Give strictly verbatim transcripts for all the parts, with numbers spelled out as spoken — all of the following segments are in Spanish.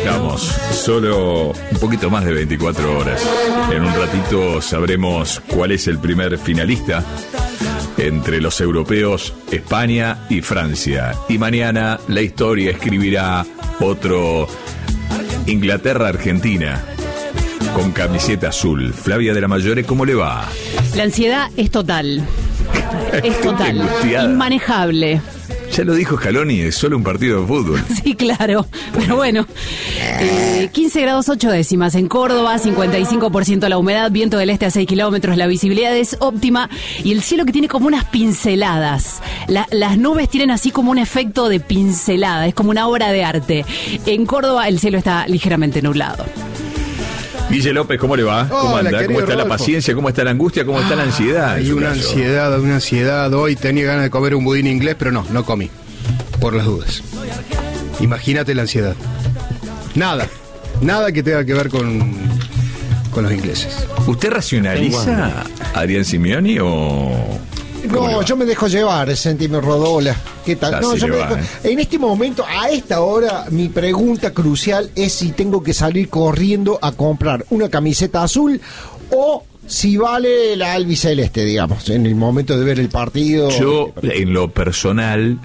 estamos. Solo un poquito más de veinticuatro horas. En un ratito sabremos cuál es el primer finalista entre los europeos, España y Francia. Y mañana la historia escribirá otro Inglaterra-Argentina con camiseta azul. Flavia de la Mayore, ¿cómo le va? La ansiedad es total. Es total. Inmanejable. Ya lo dijo Scaloni, es solo un partido de fútbol. Sí, claro. Pero bueno, eh, quince grados ocho décimas en Córdoba, cincuenta y cinco por ciento la humedad, viento del este a seis kilómetros, la visibilidad es óptima y el cielo que tiene como unas pinceladas. La, las nubes tienen así como un efecto de pincelada, es como una obra de arte. En Córdoba el cielo está ligeramente nublado. Guille López, ¿cómo le va? ¿Cómo Hola, anda? ¿Cómo está Rodolfo. la paciencia? ¿Cómo está la angustia? ¿Cómo está la ansiedad? Hay una caso? ansiedad, una ansiedad. Hoy tenía ganas de comer un budín inglés, pero no, no comí. Por las dudas. Imagínate la ansiedad. Nada, nada que tenga que ver con, con los ingleses. ¿Usted racionaliza a Adrián Simeoni o...? ¿Cómo le No, va? yo me dejo llevar, sentime Rodola. ¿Qué tal? Así No, yo le me va, dejo- ¿eh? En este momento, a esta hora, mi pregunta crucial es si tengo que salir corriendo a comprar una camiseta azul o si vale la albiceleste, digamos, en el momento de ver el partido. Yo, en lo personal,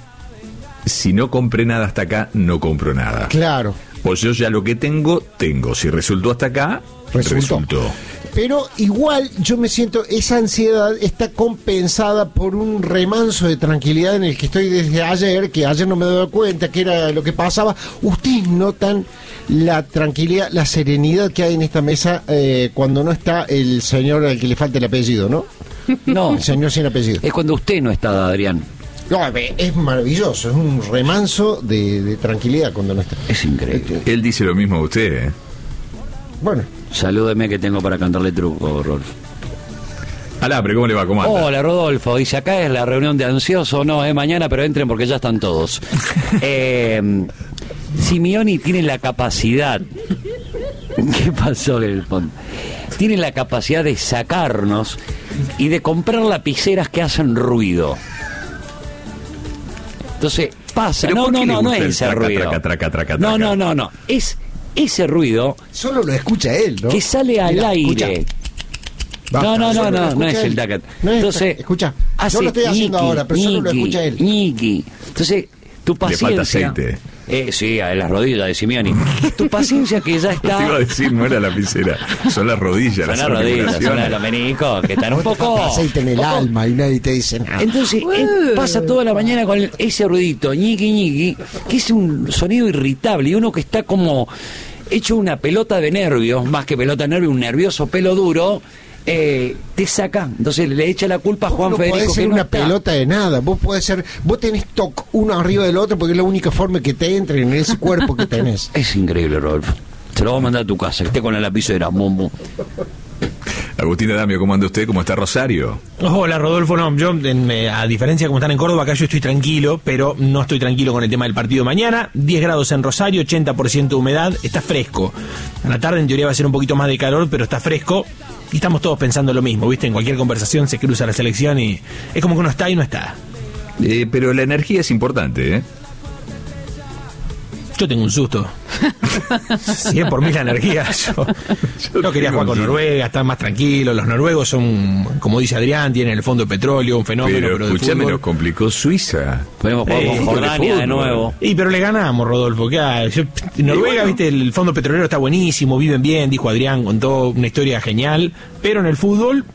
si no compré nada hasta acá, no compro nada. Claro. O yo ya lo que tengo, tengo. Si resultó hasta acá, Resultó. resultó. Pero igual yo me siento, esa ansiedad está compensada por un remanso de tranquilidad en el que estoy desde ayer, que ayer no me daba cuenta que era lo que pasaba. Ustedes notan la tranquilidad, la serenidad que hay en esta mesa eh, cuando no está el señor al que le falta el apellido, ¿no? No, El señor sin apellido. es cuando usted no está, Adrián. No, es maravilloso, es un remanso de, de tranquilidad cuando no está. Es increíble. Él dice lo mismo a usted, ¿eh? Bueno, Salúdeme que tengo para cantarle truco, Rolf. Alambre, ¿cómo le va? ¿Cómo anda? Hola, Rodolfo. Dice, acá es la reunión de ansioso. No, es mañana, pero entren porque ya están todos. eh, Simeoni tiene la capacidad... ¿Qué pasó en el fondo? Tiene la capacidad de sacarnos y de comprar lapiceras que hacen ruido. Entonces, pasa... ¿Pero No, por qué no, le no, no gusta es el ese traca, ruido. traca, traca, traca, No, traca? no, no, no. Es ese ruido solo lo escucha él, ¿no? que sale al Mirá, aire. escucha. No, no, no, Solo lo no, no escucha es él. el tacat. No es- Entonces, escucha, hace yo lo estoy haciendo ñiqui, ahora, pero solo lo ñiqui, escucha él. ñiqui. Entonces, tu Le falta paciencia... aceite. Eh, sí, a las rodillas de Simeoni. Tu paciencia que ya Te iba a está... decir, no era la lapicera, son las rodillas, Son las las rodillas, son articulaciones. los meniscos, que están un poco... aceite en el poco- alma y nadie te dice nada. Entonces, él pasa toda la mañana con ese ruidito, ñiqui, ñiqui, que es un sonido irritable y uno que está como hecho una pelota de nervios, más que pelota de nervios, un nervioso pelo duro, eh, te saca. Entonces le echa la culpa a Juan no Federico. podés ser que no una está. pelota de nada. Vos podés ser, vos tenés toc uno arriba del otro porque es la única forma que te entre en ese cuerpo que tenés. Es increíble, Rolf. Se lo voy a mandar a tu casa, que esté con la lapicera, momo. Agustina Damio, ¿cómo anda usted? ¿Cómo está Rosario? Hola Rodolfo, no, yo en, eh, a diferencia de como están en Córdoba, acá yo estoy tranquilo, pero no estoy tranquilo con el tema del partido mañana. diez grados en Rosario, ochenta por ciento de humedad, está fresco. A la tarde en teoría va a ser un poquito más de calor, pero está fresco. Y estamos todos pensando lo mismo, ¿viste? En cualquier conversación se cruza la selección y es como que uno está y no está. Eh, pero la energía es importante, ¿eh? Yo tengo un susto. Si es por mí la energía, yo, yo quería tengo jugar con un susto. Noruega, estar más tranquilo. Los noruegos son, como dice Adrián, tienen el fondo de petróleo, un fenómeno, Pero pero, de escúchame, fútbol. nos complicó Suiza. Podemos jugar Eh, con fútbol de Jordania de fútbol. nuevo. Y pero le ganamos, Rodolfo. ¿Qué hay? Yo- Noruega, bueno. viste, el fondo petrolero está buenísimo, viven bien, dijo Adrián, contó una historia genial, pero en el fútbol,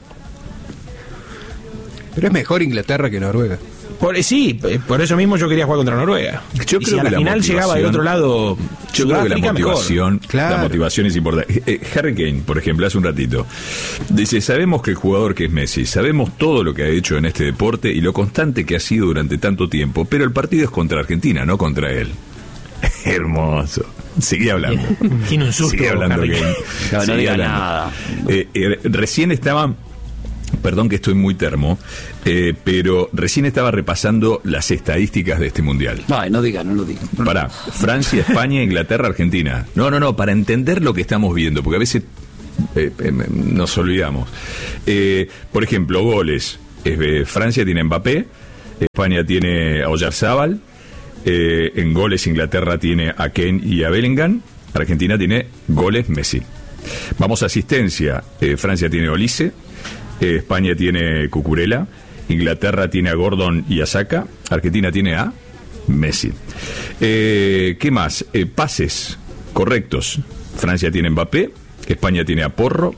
Pero es mejor Inglaterra que Noruega. por, eh, sí, eh, por eso mismo yo quería jugar contra Noruega. Yo y creo si a que la la final llegaba del motivación- otro lado, Yo creo que la Sudáfrica, mejor. motivación, Claro. la motivación es importante. Eh, Harry Kane, por ejemplo, hace un ratito, dice, sabemos que el jugador que es Messi, sabemos todo lo que ha hecho en este deporte y lo constante que ha sido durante tanto tiempo, pero el partido es contra Argentina, no contra él. Hermoso. Seguí hablando. Tiene un susto, Sigue hablando, Harry Kane. Kane. No, no Sigue diga hablando. nada. Eh, eh, recién estaba... Perdón que estoy muy termo, eh, pero recién estaba repasando las estadísticas de este mundial. Ay, no diga, no lo diga. Para Francia, España, Inglaterra, Argentina. No, no, no, para entender lo que estamos viendo, porque a veces eh, eh, nos olvidamos. Eh, por ejemplo, goles. Eh, Francia tiene Mbappé, España tiene a Oyarzábal, eh, en goles Inglaterra tiene a Kane y a Bellingham, Argentina tiene goles Messi. Vamos a asistencia. Eh, Francia tiene Olise, eh, España tiene Cucurella, Inglaterra tiene a Gordon y a Saka, Argentina tiene a Messi. Eh, ¿Qué más? Eh, pases correctos. Francia tiene Mbappé, España tiene a Porro,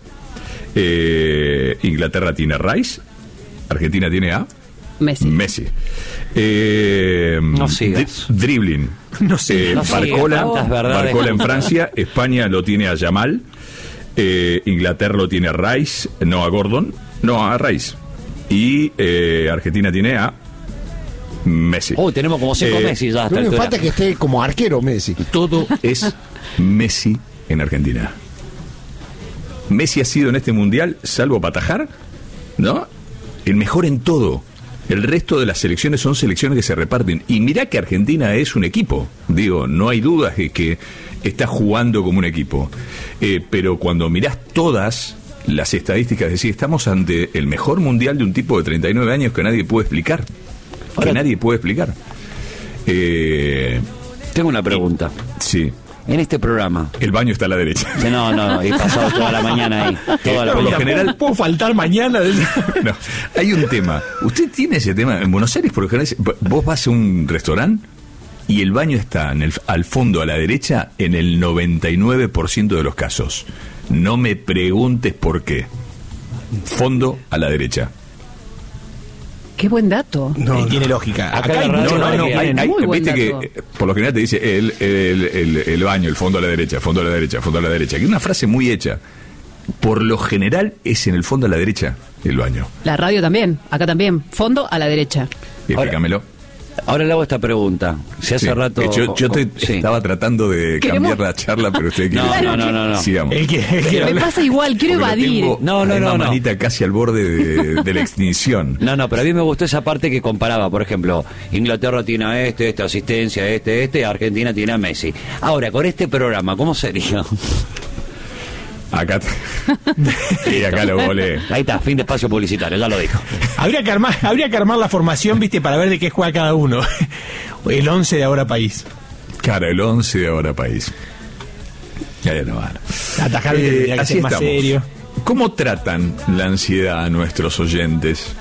eh, Inglaterra tiene a Rice, Argentina tiene a Messi. Messi. Eh, No sigas. dri- dribbling. No sé. Eh, no sigas, Barcola, tantas verdades Barcola en juntas. Francia, España lo tiene a Yamal, eh, Inglaterra lo tiene a Rice, no a Gordon, no a Rice. Y eh, Argentina tiene a Messi. Uy, tenemos como cinco Eh, Messi ya hasta Lo el único que falta es que esté como arquero Messi. Todo es Messi en Argentina. Messi ha sido en este mundial, salvo para atajar, ¿no? El mejor en todo. El resto de las selecciones son selecciones que se reparten. Y mirá que Argentina es un equipo. Digo, no hay dudas de que está jugando como un equipo. Eh, pero cuando mirás todas las estadísticas, es decir, estamos ante el mejor mundial de un tipo de treinta y nueve años que nadie puede explicar. Que Ahora- nadie puede explicar. Eh, Tengo una pregunta. sí, En este programa. el baño está a la derecha. No, no, no, he pasado toda la mañana ahí. Toda la Por lo mañana. general- ¿Puedo faltar mañana? No, hay un tema. ¿Usted tiene ese tema? En Buenos Aires, por lo general, vos vas a un restaurante y el baño está en el, al fondo a la derecha en el noventa y nueve por ciento de los casos. No me preguntes por qué. Fondo a la derecha. Qué buen dato. No, tiene lógica. Acá Acá, hay en la muchos radio lugares no, que hay- tienen- Hay- Muy buen viste dato. que eh, por lo general te dice el, el, el, el baño, el fondo a la derecha, fondo a la derecha, fondo a la derecha. Que es una frase muy hecha. Por lo general es en el fondo a la derecha el baño. La radio también, acá también. Fondo a la derecha. Explícamelo. Ahora le hago esta pregunta. Si hace Sí. rato. Yo, yo te- Sí. estaba tratando de Queremos- cambiar la charla, pero usted quiere. No, no, no, no, no. Sigamos. El que, el que Me habla- pasa igual, quiero Porque lo evadir. tengo No, no, a no, Emma no. Manita casi al borde de, de la extinción. No, no, pero a mí me gustó esa parte que comparaba, por ejemplo, Inglaterra tiene a este, esta asistencia, este, este, Argentina tiene a Messi. Ahora, con este programa, ¿cómo sería? Acá. Y acá lo volé. Ahí está, fin de espacio publicitario, ya lo dijo. Habría que armar, habría que armar la formación, viste, para ver de qué juega cada uno. El once de Ahora País. Cara, el once de Ahora País. Ya, ya no van. Atajar que Eh, tendría que así ser más estamos. serio. ¿Cómo tratan la ansiedad a nuestros oyentes?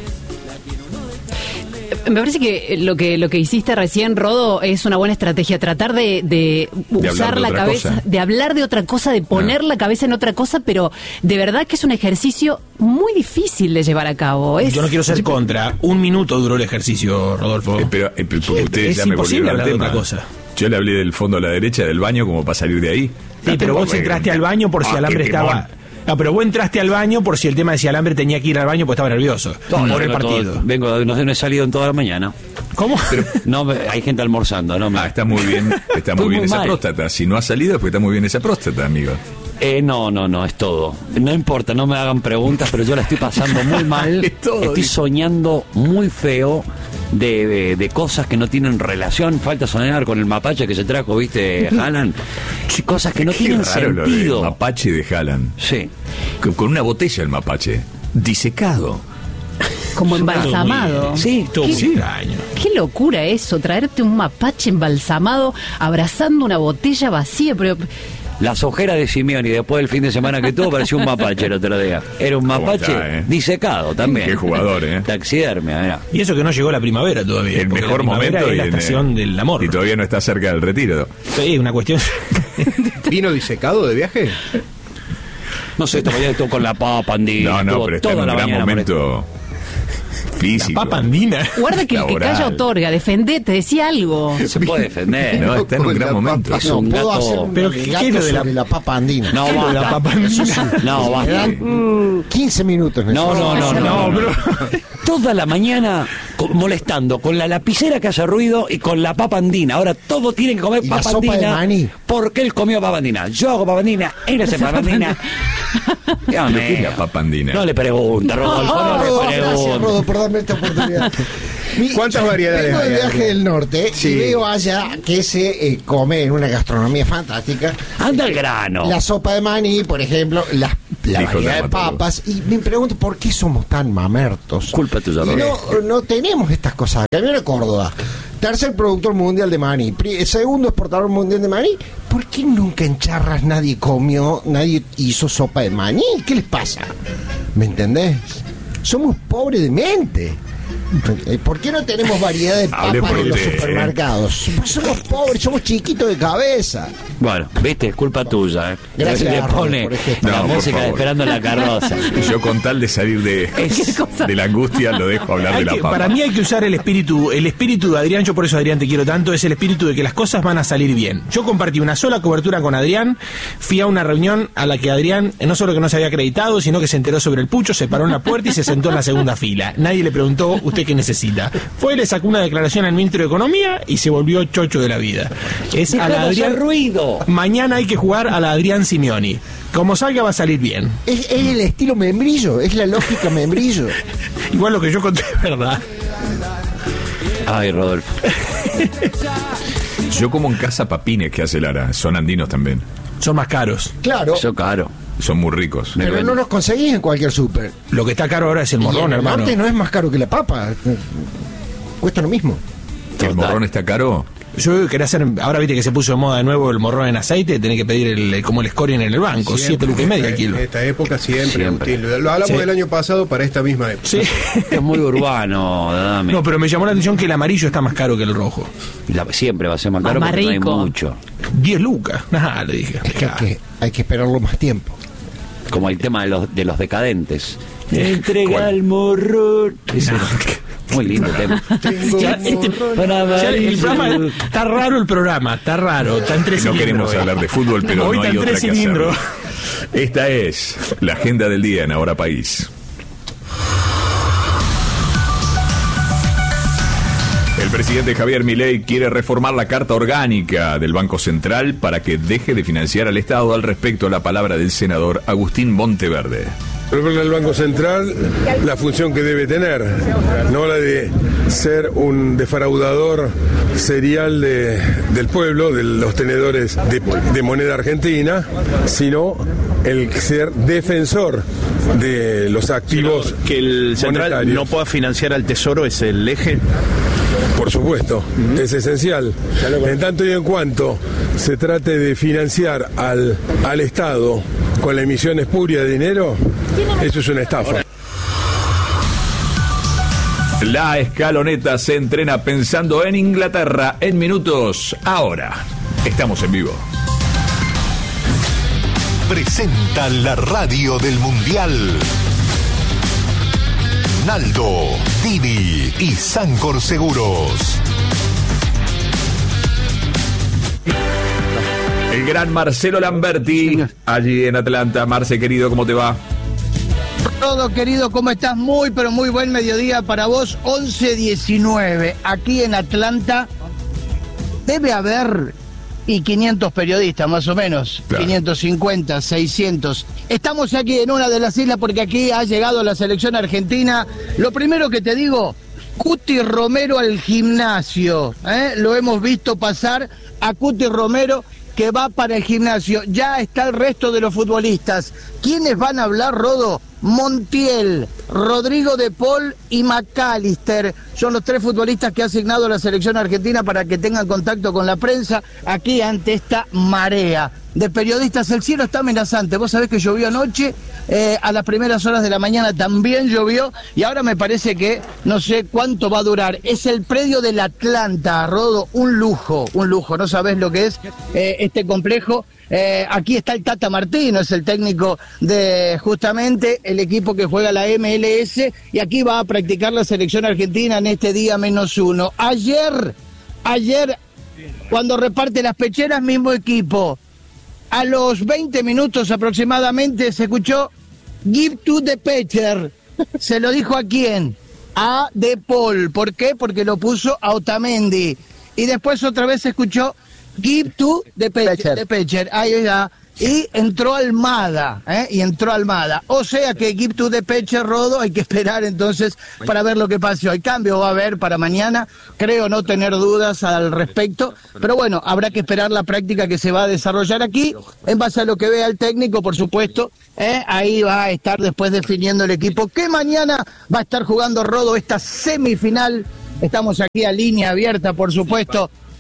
Me parece que lo que lo que hiciste recién, Rodo, es una buena estrategia. Tratar de, de hablar usar de la otra cabeza, cosa. de hablar de otra cosa, de poner Ah. la cabeza en otra cosa, pero de verdad que es un ejercicio muy difícil de llevar a cabo. Es, Yo no quiero ser contra. Un minuto duró el ejercicio, Rodolfo. Eh, pero, eh, pero porque ustedes es ya me imposible volvieron al hablar de tema. otra cosa. Yo le hablé del fondo a la derecha del baño como para salir de ahí. Sí, pero vos entraste al baño por si Ah, Alambre qué estaba... temón. No, pero vos entraste al baño por si el tema de si Alambre tenía que ir al baño pues estaba nervioso. No, por el vengo partido. todo- vengo, no sé, no he salido en toda la mañana. ¿Cómo? No, me- hay gente almorzando, no me... Ah, está muy bien, está Estoy muy bien muy esa mal. próstata. Si no ha salido, es porque está muy bien esa próstata, amigo. Eh, no, no, no, es todo. No importa, no me hagan preguntas, pero yo la estoy pasando muy mal. Es todo, Estoy dice. soñando muy feo de, de, de cosas que no tienen relación. Falta soñar con el mapache que se trajo, ¿viste, Haaland? Cosas que no Qué tienen raro lo del sentido. mapache de Haaland. Sí. Con, con una botella el mapache. Disecado. como Estuvo embalsamado. muy- Sí, Estuvo ¿Qué? muy extraño. Qué locura eso, traerte un mapache embalsamado abrazando una botella vacía, pero Las ojeras de Simeone y después del fin de semana que tuvo pareció un mapache el otro día. Era un ¿Cómo mapache está, eh? disecado también. Qué jugador, ¿eh? Taxidermia, mirá. Y eso que no llegó la primavera todavía. El porque mejor la primavera momento es la y en- estación del amor. Y todavía no está cerca del retiro. Sí, una cuestión. ¿Vino disecado de viaje? No sé, esta mañana estuvo con la papa andina. No, no, estuvo pero está en toda un la gran mañana momento físico. Papa andina. guarda que el que Laboral. calla otorga, defendete, decía algo. Se puede defender. No, está en un Con gran la momento. papa- Es no, un puedo gato- hacer un Pero, ¿qué alegato es lo de la- sobre la papa andina. No, ¿Qué es lo de la basta. papa andina? No, Me basta. dan quince minutos. No, no, no, no, No, no, pero- Toda la mañana co- molestando con la lapicera que hace ruido y con la papa andina. Ahora todo tiene que comer ¿Y la papa sopa de andina. maní? Porque él comió papa andina. Yo hago papa andina, él hace papa andina. Dios ¿Pero qué es mío. la papa andina? No le pregunta, Rodolfo, no Rodo, le gracias, pregunta. Rodo, por darme esta oportunidad. Mi- ¿Cuántas yo variedades Vengo hay del viaje allá? del norte Sí. y veo allá que se eh, come en una gastronomía fantástica. Anda al grano. La sopa de maní, por ejemplo, la, la Dijo el variedad de dermatólogo. papas. Y me pregunto por qué somos tan mamertos. Culpa tuya, Y Rodolfo. no, no tenemos estas cosas. Camino a Córdoba. Tercer productor mundial de maní. Pri- Segundo exportador mundial de maní. ¿por qué nunca en charras nadie comió, nadie hizo sopa de maní? ¿Qué les pasa? ¿Me entendés? Somos pobres de mente. ¿Por qué no tenemos variedad de papas en los supermercados? Pues somos pobres, somos chiquitos de cabeza. Bueno, viste, es culpa tuya. ¿eh? Gracias, Le Arnold, pone por ejemplo. la No, por música de favor. Esperando la carroza. Yo con tal de salir de, de la angustia lo dejo hablar Hay de la que- papa. para mí hay que usar el espíritu, el espíritu de Adrián, yo por eso Adrián te quiero tanto, es el espíritu de que las cosas van a salir bien. Yo compartí una sola cobertura con Adrián, fui a una reunión a la que Adrián eh, no solo que no se había acreditado, sino que se enteró sobre el pucho, se paró en la puerta y se sentó en la segunda fila. Nadie le preguntó, ¿usted qué necesita? Fue, le sacó una declaración al ministro de Economía y se volvió chocho de la vida. Es a la Dejá de Adrián... hacer ruido. Mañana hay que jugar a la Adrián Simeoni. Como salga va a salir bien. Es, es el estilo membrillo, es la lógica membrillo. Igual lo que yo conté es verdad. Ay, Rodolfo. Yo como en casa papines que hace Lara, son andinos también. Son más caros. Claro, Eso caro. Son muy ricos. pero no los conseguís en cualquier súper. Lo que está caro ahora es el Y morrón, en el hermano. norte no es más caro que la papa. Cuesta lo mismo. ¿El morrón está caro? Yo quería hacer, ahora viste que se puso de moda de nuevo el morrón en aceite, tenés que pedir el, como el scoring en el banco, siete lucas y media en kilo. esta época siempre, Siempre. Agustín. Lo, lo hablamos Sí. del año pasado para esta misma época. Sí. Es muy urbano, dame. No, pero me llamó la atención que el amarillo está más caro que el rojo. La- siempre va a ser más Más caro porque no hay rico. mucho. diez lucas. Nada, le dije. Es que hay, que hay que esperarlo más tiempo. Como el tema de los, de los decadentes. Entrega ¿Cuál? el morrón. Ese era muy lindo tema. Ya, este- ya el programa, está raro el programa, está raro, está en tres No cilindros, queremos eh. hablar de fútbol, pero Hoy no está hay en otra tres que cilindros. hacerlo. Esta es la agenda del día en Ahora País. El presidente Javier Milei quiere reformar la carta orgánica del Banco Central para que deje de financiar al Estado. Al respecto, la palabra del senador Agustín Monteverde. Proponer al Banco Central la función que debe tener, no la de ser un defraudador serial de, del pueblo, de los tenedores de, de moneda argentina, sino el ser defensor de los activos Que el central monetarios. no pueda financiar al tesoro es el eje. Por supuesto, es esencial. En tanto y en cuanto se trate de financiar al, al Estado con la emisión espuria de dinero, eso es una estafa. La escaloneta se entrena pensando en Inglaterra en minutos. Ahora, estamos en vivo. Presenta la radio del Mundial. Naldo, Didi y Sancor Seguros. El gran Marcelo Lamberti, allí en Atlanta. Marce, querido, ¿cómo te va? Todo querido, ¿cómo estás? Muy, pero muy buen mediodía para vos. once diecinueve, aquí en Atlanta. Debe haber y quinientos periodistas, más o menos. Claro. quinientos cincuenta, seiscientos. Estamos aquí en una de las islas porque aquí ha llegado la selección argentina. Lo primero que te digo, Cuti Romero al gimnasio. ¿eh? Lo hemos visto pasar a Cuti Romero, que va para el gimnasio. Ya está el resto de los futbolistas. ¿Quiénes van a hablar, Rodo? Montiel, Rodrigo de Paul y McAllister. Son los tres futbolistas que ha asignado la selección argentina para que tengan contacto con la prensa aquí ante esta marea de periodistas. El cielo está amenazante. Vos sabés que llovió anoche, eh, a las primeras horas de la mañana también llovió y ahora me parece que no sé cuánto va a durar. Es el predio del Atlanta, Rodo, un lujo, un lujo. No sabés lo que es eh, este complejo. Eh, aquí está el Tata Martino, es el técnico de justamente el equipo que juega la M L S y aquí va a practicar la selección argentina en este día menos uno. Ayer, ayer, cuando reparte las pecheras, mismo equipo. A los veinte minutos aproximadamente se escuchó "Give to the pitcher". ¿Se lo dijo a quién? A De Paul. ¿Por qué? Porque lo puso a Otamendi. Y después otra vez se escuchó "Give to the pitcher". The pitcher. Ahí está. Y entró Almada, ¿eh? Y entró Almada. O sea que "Give to the pitcher", Rodo, hay que esperar entonces para ver lo que pase hoy. Cambio va a haber para mañana, creo no tener dudas al respecto, pero bueno, habrá que esperar la práctica que se va a desarrollar aquí, en base a lo que vea el técnico, por supuesto, ¿eh? Ahí va a estar después definiendo el equipo, que mañana va a estar jugando, Rodo, esta semifinal. Estamos aquí a línea abierta, por supuesto,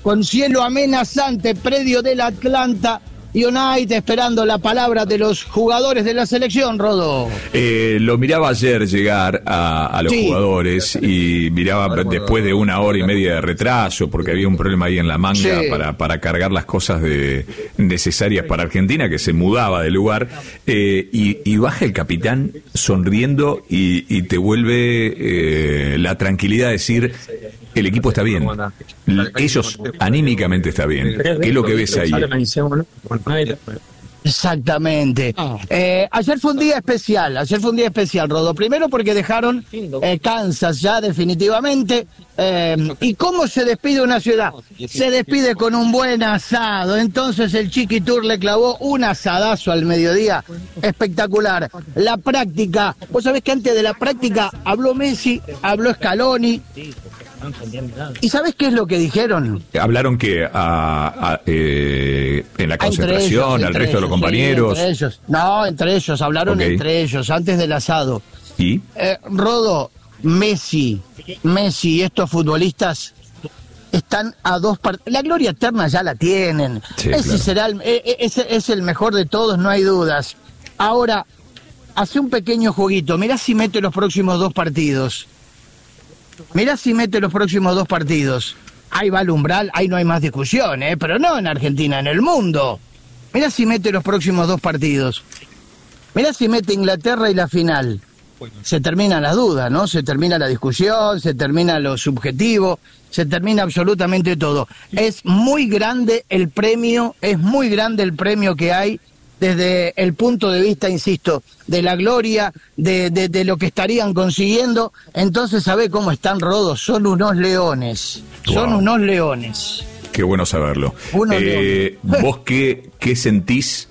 con cielo amenazante, predio del Atlanta United, esperando la palabra de los jugadores de la selección, Rodo. Eh, lo miraba ayer llegar a, a los sí. jugadores y miraba después de una hora y media de retraso, porque había un problema ahí en la manga sí. para, para cargar las cosas de, necesarias para Argentina, que se mudaba de lugar, eh, y, y baja el capitán sonriendo y, y te vuelve eh, la tranquilidad de decir, el equipo está bien, ellos anímicamente está bien. ¿Qué es lo que ves ahí? Exactamente. Eh, ayer fue un día especial, ayer fue un día especial, Rodo. Primero porque dejaron eh, Kansas ya definitivamente. Eh, ¿Y cómo se despide una ciudad? Se despide con un buen asado. Entonces el Chiqui Tour le clavó un asadazo al mediodía. Espectacular. La práctica. Vos sabés que antes de la práctica habló Messi, habló Scaloni. ¿Y sabés qué es lo que dijeron? Hablaron que a, a, eh, en la concentración, ellos, al resto ellos, de los compañeros. Sí, entre ellos. No, entre ellos, hablaron okay. entre ellos, antes del asado. ¿Y? Eh, Rodo, Messi, Messi y estos futbolistas están a dos partidos. La gloria eterna ya la tienen. Sí, ese claro. será el, ese es el mejor de todos, no hay dudas. Ahora, hace un pequeño jueguito. Mirá si mete los próximos dos partidos. Mirá si mete los próximos dos partidos. Ahí va el umbral, ahí no hay más discusión, ¿eh? Pero no en Argentina, en el mundo. Mirá si mete los próximos dos partidos. Mirá si mete Inglaterra y la final. Se terminan las dudas, ¿no? Se termina la discusión, se termina lo subjetivo, se termina absolutamente todo. Es muy grande el premio, es muy grande el premio que hay desde el punto de vista, insisto, de la gloria, de, de, de lo que estarían consiguiendo. Entonces, ¿sabe cómo están, Rodos? Son unos leones, wow. son unos leones. Qué bueno saberlo. Eh, ¿Vos qué, qué sentís?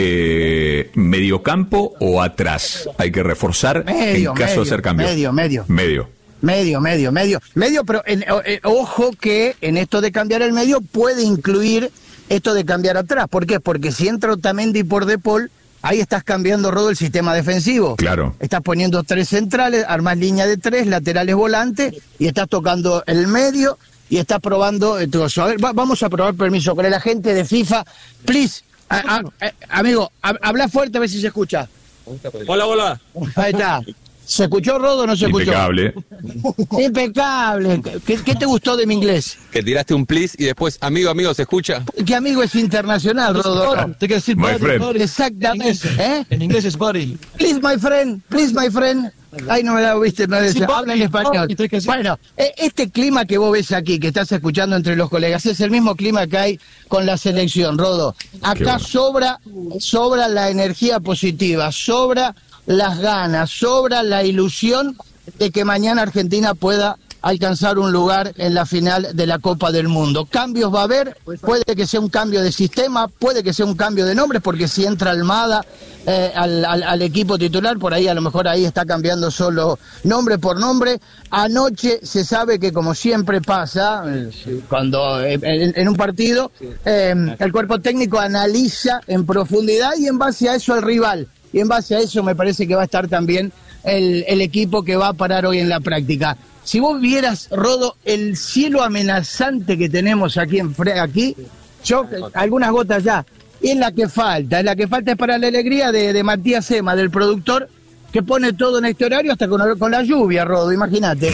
Eh, ¿Mediocampo o atrás? Hay que reforzar medio, en caso medio, de hacer cambios. Medio, medio. Medio. Medio, medio, medio. Medio, pero en, eh, ojo que en esto de cambiar el medio puede incluir esto de cambiar atrás. ¿Por qué? Porque si entra Otamendi por De Paul, ahí estás cambiando, Rodo, el sistema defensivo. Claro. Estás poniendo tres centrales, armas línea de tres, laterales volantes, y estás tocando el medio, y estás probando el trozo. A ver, va, vamos a probar, permiso, con el agente de FIFA. Please, a, a, a, amigo, a, habla fuerte a ver si se escucha. Hola, hola. Ahí está. ¿Se escuchó, Rodo, o no se Impecable. escuchó? Impecable. ¿Qué, ¿Qué te gustó de mi inglés? Que tiraste un please y después, amigo, amigo, ¿se escucha? Que amigo es internacional, Rodo. Te quiero decir my buddy, buddy. Exactamente. ¿Eh? En inglés es buddy. Please, my friend. Please, my friend. Ay, no me la viste, no sí, habla en español. Bueno, este clima que vos ves aquí, que estás escuchando entre los colegas, es el mismo clima que hay con la selección, Rodo. Acá bueno. sobra, sobra la energía positiva, sobra las ganas, sobra la ilusión de que mañana Argentina pueda alcanzar un lugar en la final de la Copa del Mundo. Cambios va a haber, puede que sea un cambio de sistema, puede que sea un cambio de nombres, porque si entra Almada eh, al, al, al equipo titular, por ahí a lo mejor ahí está cambiando solo nombre por nombre. Anoche se sabe que, como siempre pasa, cuando en, en un partido, eh, el cuerpo técnico analiza en profundidad y en base a eso el rival. Y en base a eso me parece que va a estar también el, el equipo que va a parar hoy en la práctica. Si vos vieras, Rodo, el cielo amenazante que tenemos aquí, en, aquí yo, algunas gotas ya, es la que falta, es la que falta es para la alegría de, de Matías Ema, del productor, que pone todo en este horario hasta con, con la lluvia, Rodo, imagínate.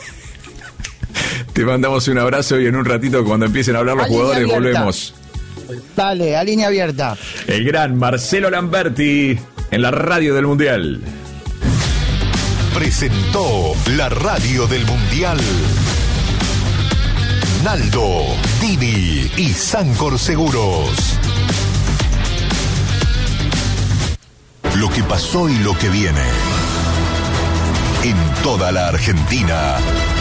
Te mandamos un abrazo y en un ratito, cuando empiecen a hablar los a jugadores, volvemos. Dale, a línea abierta. El gran Marcelo Lamberti en la radio del Mundial. Presentó la radio del Mundial Naldo, Dini y Sancor Seguros. Lo que pasó y lo que viene en toda la Argentina.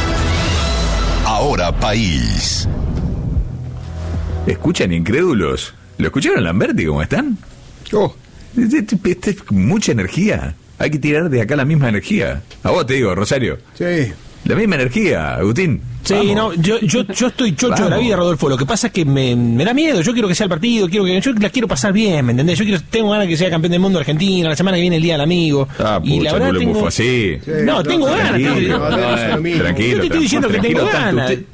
Ahora País. ¿Escuchan, incrédulos? ¿Lo escucharon, Lamberti? ¿Cómo están? Oh, este, este, este, mucha energía. Hay que tirar de acá la misma energía. A vos te digo, Rosario. Sí. La misma energía, Agustín. Sí, Vamos. no, yo, yo, yo estoy chocho Vamos. de la vida, Rodolfo. Lo que pasa es que me, me da miedo. Yo quiero que sea el partido, quiero que yo la quiero pasar bien, ¿me entendés? Yo quiero, tengo ganas de que sea campeón del mundo Argentina. La semana que viene el día del amigo. Ah, y pucha, la verdad no tengo... fue así. Sí, no, no, tengo ganas. Tranquilo, No, no, no, tranquilo. yo te estoy diciendo que tengo ganas. Usted,